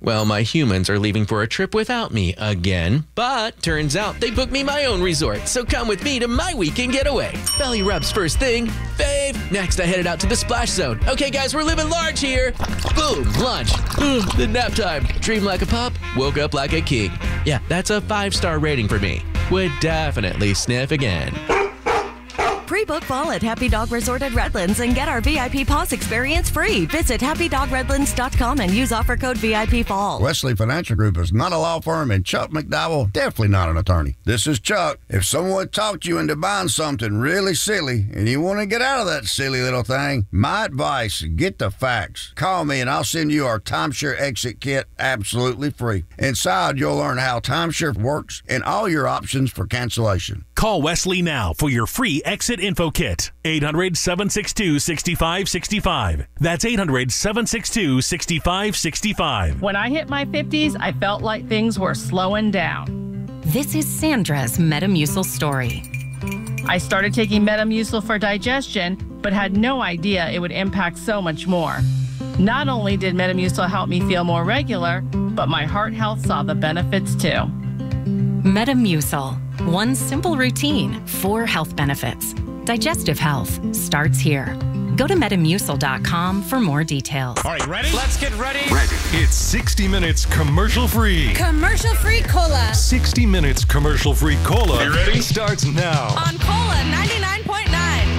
Well, my humans are leaving for a trip without me again, but turns out they booked me my own resort, so come with me to my weekend getaway. Belly rubs first thing, fave. Next, I headed out to the splash zone. Okay, guys, we're living large here. Boom, lunch. Then nap time. Dream like a pup, woke up like a king. Yeah, that's a 5-star rating for me. Would definitely sniff again. Pre-book fall at Happy Dog Resort at Redlands and get our VIP Paws experience free. Visit happydogredlands.com and use offer code VIP Fall. Wesley Financial Group is not a law firm, and Chuck McDowell definitely not an attorney. This is Chuck. If someone talked you into buying something really silly and you want to get out of that silly little thing, my advice, get the facts. Call me and I'll send you our timeshare exit kit absolutely free. Inside, you'll learn how timeshare works and all your options for cancellation. Call Wesley now for your free exit info kit. 800-762-6565. That's 800-762-6565. When I hit my 50s, I felt like things were slowing down. This is Sandra's Metamucil story. I started taking Metamucil for digestion, but had no idea it would impact so much more. Not only did Metamucil help me feel more regular, but my heart health saw the benefits too. Metamucil. One simple routine, 4 health benefits. Digestive health starts here. Go to Metamucil.com for more details. All right, ready? Let's get ready. It's 60 Minutes commercial-free. Commercial-free cola. 60 Minutes commercial-free cola. You ready? Starts now. On Cola 99